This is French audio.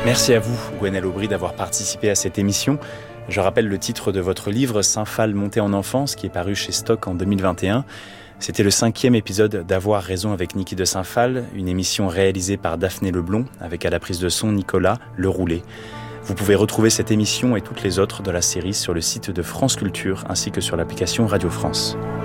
Merci à vous, Gwenaëlle Aubry, d'avoir participé à cette émission. Je rappelle le titre de votre livre, Saint-Phal monté en enfance, qui est paru chez Stock en 2021. C'était le 5e épisode d'Avoir raison avec Niki de Saint-Phal, une émission réalisée par Daphné Leblond, avec à la prise de son Nicolas Leroulet. Vous pouvez retrouver cette émission et toutes les autres de la série sur le site de France Culture, ainsi que sur l'application Radio France.